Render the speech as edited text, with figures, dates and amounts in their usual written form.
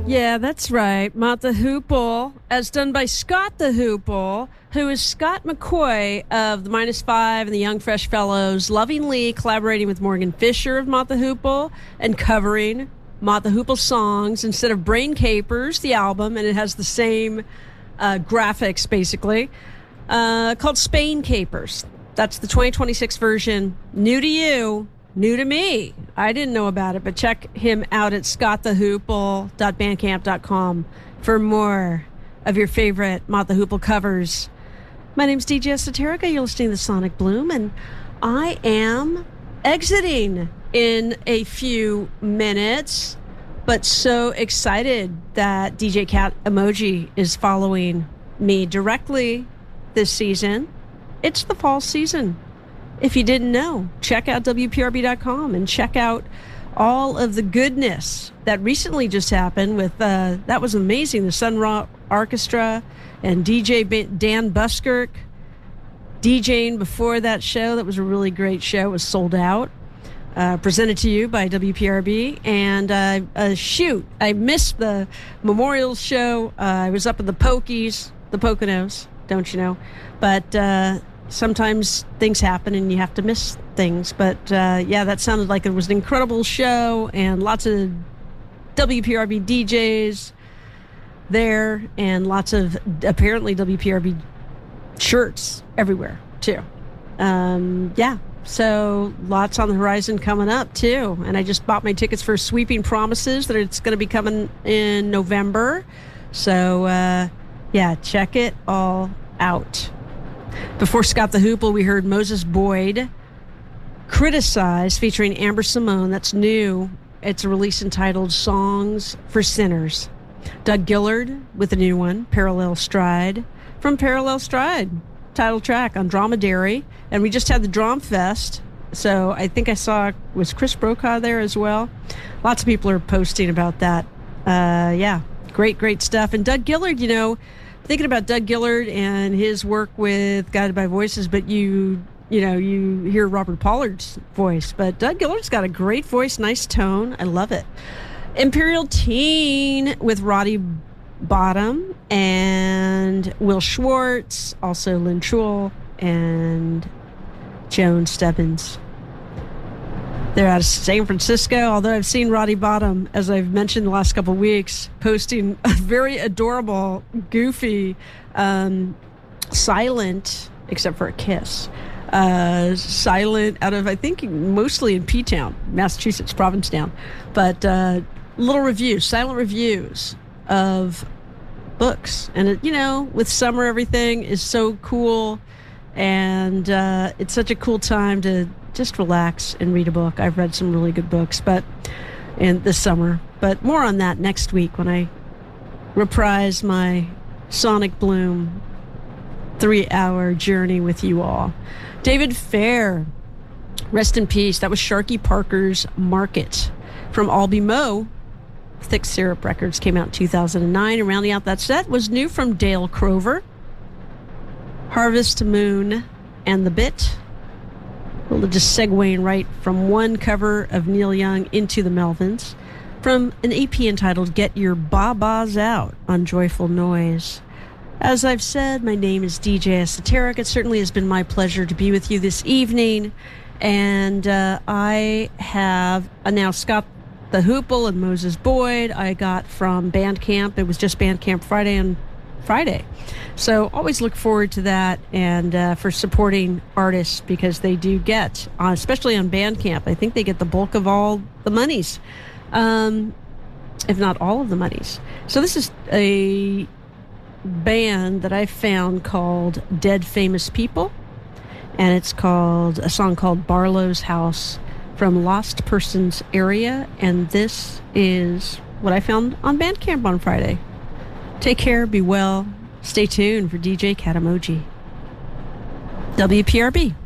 Yeah, that's right. Mott the Hoople, as done by Scott the Hoople, who is Scott McCoy of the Minus Five and the Young Fresh Fellows, lovingly collaborating with Morgan Fisher of Mott the Hoople and covering Mott the Hoople songs instead of Brain Capers, the album, and it has the same graphics, basically, called Spain Capers. That's the 2026 version. New to you. New to me. I didn't know about it, but check him out at scottthehoople.bandcamp.com for more of your favorite Mott the Hoople covers. My name's DJ Esoterica. You're listening to Sonic Bloom, and I am exiting in a few minutes, but so excited that DJ Cat Emoji is following me directly this season. It's the fall season. If you didn't know, check out WPRB.com and check out all of the goodness that recently just happened with, that was amazing, the Sun Ra Orchestra and DJ Dan Buskirk DJing before that show. That was a really great show. It was sold out. Presented to you by WPRB. And shoot, I missed the memorial show. I was up in the Poconos, don't you know? But sometimes things happen and you have to miss things. But yeah, that sounded like it was an incredible show and lots of WPRB DJs there and lots of apparently WPRB shirts everywhere too. Yeah, so lots on the horizon coming up too. And I just bought my tickets for Sweeping Promises that it's going to be coming in November. So yeah, check it all out. Before Scott the Hoople, we heard Moses Boyd, Criticize, featuring Amber Simone. That's new. It's a release entitled Songs for Sinners. Doug Gillard with a new one, Parallel Stride. From Parallel Stride, title track on Dromedary. And we just had the Drom Fest. So I think I saw, was Chris Brokaw there as well? Lots of people are posting about that. Yeah, great stuff. And Doug Gillard, you know, thinking about Doug Gillard and his work with Guided by Voices, but you hear Robert Pollard's voice, but Doug Gillard's got a great voice, nice tone. I love it. Imperial Teen with Roddy Bottom and Will Schwartz, also Lynn Truell and Joan Stebbins. They're out of San Francisco, although I've seen Roddy Bottom, as I've mentioned the last couple of weeks, posting a very adorable, goofy, silent, except for a kiss, silent out of, I think, mostly in P-Town, Massachusetts, Provincetown, but little reviews, silent reviews of books. And, it, you know, with summer, everything is so cool, and it's such a cool time to just relax and read a book. I've read some really good books in this summer, but more on that next week when I reprise my Sonic Bloom 3-hour journey with you all. David Fair, rest in peace. That was Sharky Parker's Market from Albie Moe. Thick Syrup Records came out in 2009, and rounding out that set was new from Dale Crover, Harvest Moon and The Bit. Well, just segueing right from one cover of Neil Young into the Melvins, from an EP entitled Get Your Ba-Bas Out on Joyful Noise. As I've said, my name is DJ Esoteric. It certainly has been my pleasure to be with you this evening, and I have announced Scott the Hoople and Moses Boyd I got from Bandcamp. It was just Bandcamp Friday. So always look forward to that, and for supporting artists, because they do get, especially on Bandcamp, I think they get the bulk of all the monies, if not all of the monies. So this is a band that I found called Dead Famous People, and it's called a song called Barlow's House from Lost Persons Area, and this is what I found on Bandcamp on Friday. Take care, be well, stay tuned for DJ Cat Emoji. WPRB.